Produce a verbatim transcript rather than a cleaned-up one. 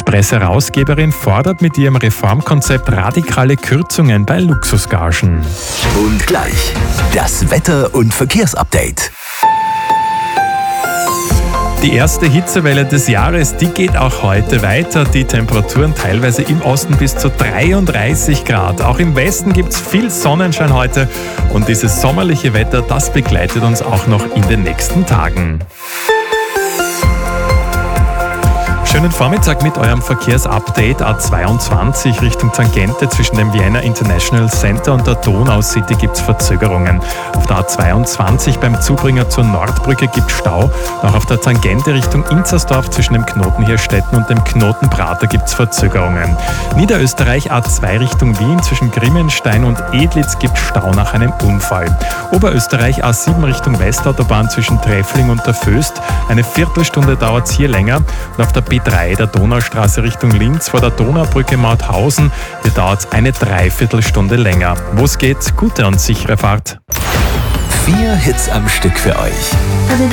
Presse-Herausgeberin fordert mit ihrem Reformkonzept radikale Kürzungen bei Luxusgagen. Und gleich das Wetter- und Verkehrsupdate. Die erste Hitzewelle des Jahres, die geht auch heute weiter. Die Temperaturen teilweise im Osten bis zu dreiunddreißig Grad. Auch im Westen gibt es viel Sonnenschein heute. Und dieses sommerliche Wetter, das begleitet uns auch noch in den nächsten Tagen. Schönen Vormittag mit eurem Verkehrsupdate. A zweiundzwanzig Richtung Tangente zwischen dem Vienna International Center und der Donau City gibt es Verzögerungen. Auf der A zweiundzwanzig beim Zubringer zur Nordbrücke gibt es Stau. Auch auf der Tangente Richtung Inzersdorf zwischen dem Knoten Hirstetten und dem Knoten Prater gibt es Verzögerungen. Niederösterreich A zwei Richtung Wien zwischen Grimmenstein und Edlitz gibt es Stau nach einem Unfall. Oberösterreich A sieben Richtung Westautobahn zwischen Treffling und der Föst. Eine Viertelstunde dauert es hier länger. Und auf der B drei der Donaustraße Richtung Linz vor der Donaubrücke Mauthausen, hier dauert es eine Dreiviertelstunde länger. Wo es geht, gute und sichere Fahrt. Vier Hits am Stück für euch.